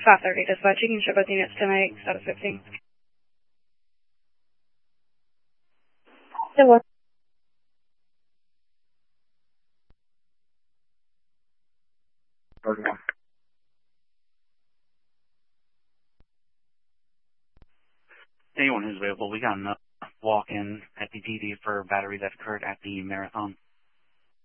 5:30 dispatch. You can show both units 10-8, status 15. So what? Anyone who's available, we got another walk-in at the PD for a battery that occurred at the Marathon.